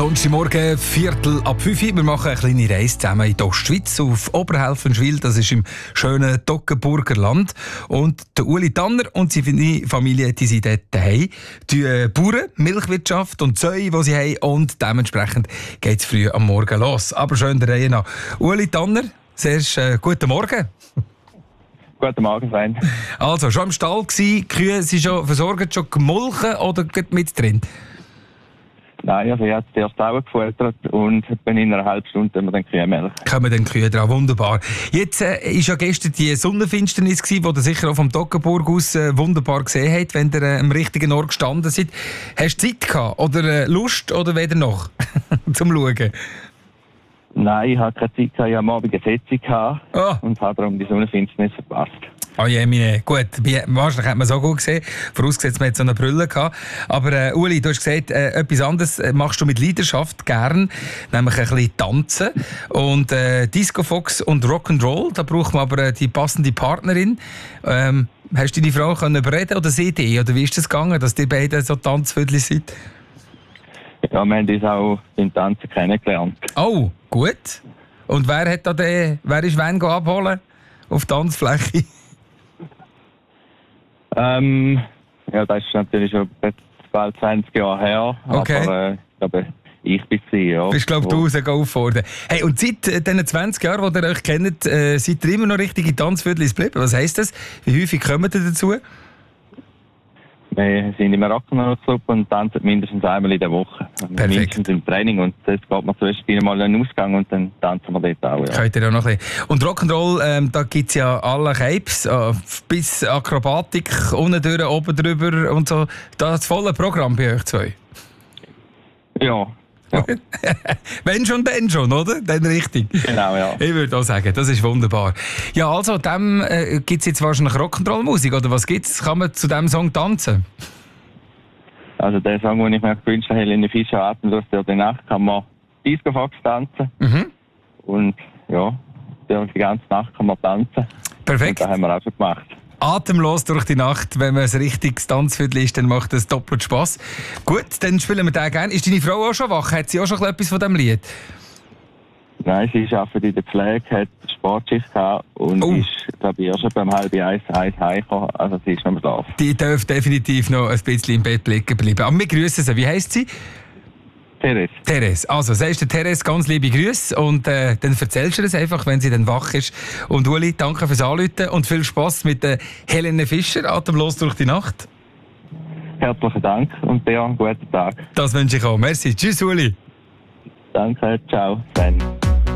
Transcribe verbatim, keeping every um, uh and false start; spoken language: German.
Donnerstagmorgen, Viertel ab fünf Uhr. Wir machen eine kleine Reise zusammen in die Ostschweiz, auf Oberhelfenschwil. Das ist im schönen Toggenburger Land. Und der Uli Tanner und seine Familie, die sind dort daheim. Die äh, Bauern, Milchwirtschaft und Zöi, die sie haben. Und dementsprechend geht es früh am Morgen los. Aber schön der Reihe nach. Uli Tanner, zuerst äh, guten Morgen. Guten Morgen, Freund. Also, schon im Stall gsi, die Kühe sind schon versorgt, schon gemolken oder geht mit drin? Nein, also ich habe die erste Augen gefüttert und in einer halben Stunde haben wir dann Kühlmilch. Kommen dann Kühe dran, wunderbar. Jetzt äh, ist ja gestern die Sonnenfinsternis gewesen, die ihr sicher auch vom Toggenburg aus äh, wunderbar gesehen habt, wenn ihr äh, am richtigen Ort gestanden seid. Hast du Zeit gehabt oder äh, Lust oder weder noch zum Schauen? Nein, ich hatte keine Zeit gehabt, ich hatte am Abend eine Sitzung gehabt Oh. und habe darum die Sonnenfinsternis verpasst. Oh je, meine. Gut, wahrscheinlich hat man so gut gesehen, vorausgesetzt man hat so eine Brille gehabt. Aber äh, Uli, du hast gesagt, äh, etwas anderes machst du mit Leidenschaft gern, nämlich ein bisschen tanzen. Und äh, Disco Fox und Rock'n'Roll, da braucht man aber äh, die passende Partnerin. Ähm, hast du deine Frau können überreden oder sie dich? Oder wie ist das gegangen, dass die beiden so Tanzvödel sind? Ja, wir haben uns auch beim Tanzen kennengelernt. Oh, gut. Und wer hat da den, wer ist wen abholen auf die Tanzfläche? Ähm, ja, das ist natürlich schon bald zwanzig Jahre her. Okay. Aber äh, ich glaube, ich bin sie, ja. Bist, glaube ich, du rausgegangen auffordern. Hey, und seit äh, diesen zwanzig Jahren, die ihr euch kennt, äh, seid ihr immer noch richtige Tanzviertel geblieben? Was heisst das? Wie häufig kommt ihr dazu? Wir sind im Rock'n'Roll-Club und tanzen mindestens einmal in der Woche. Perfekt. Mindestens im Training. Und jetzt geht man zuerst mal in den Ausgang und dann tanzen wir dort auch. Ja. Könnt ihr auch noch ein bisschen. Und Rock'n'Roll, ähm, da gibt es ja alle Capes, äh, bis Akrobatik, unten durch, oben drüber und so. Das volle Programm bei euch zwei. Ja. Ja. Wenn schon, dann schon, oder? Dann richtig. Genau, ja. Ich würde auch sagen, das ist wunderbar. Ja, also, dem äh, gibt es jetzt wahrscheinlich Rock'n'Roll-Musik, oder was gibt's? Kann man zu diesem Song tanzen? Also der Song, den ich mir gewünscht habe, Helene Fischer, Atemlos durch die Nacht, kann man Disco Fox tanzen. Mhm. Und ja, die ganze Nacht kann man tanzen. Perfekt. Und das haben wir auch schon gemacht. Atemlos durch die Nacht, wenn man ein richtiges Tanzviertel ist, dann macht das doppelt Spass. Gut, dann spielen wir den gerne. Ist deine Frau auch schon wach? Hat sie auch schon etwas von diesem Lied? Nein, sie arbeitet in der Pflege, hat Sportschicht gehabt und Oh. ist, glaube ich, auch schon beim halb eins, eins heimgekommen. Also sie ist noch am Schlafen. Die darf definitiv noch ein bisschen im Bett liegen bleiben. Aber wir grüßen sie. Wie heisst sie? Therese. Therese. Also, sagst du Therese ganz liebe Grüße und äh, dann erzählst du es einfach, wenn sie dann wach ist. Und Uli, danke fürs Anrufen und viel Spass mit der Helene Fischer, Atemlos durch die Nacht. Herzlichen Dank und dir einen guten Tag. Das wünsche ich auch. Merci. Tschüss, Uli. Danke, ciao. Dann.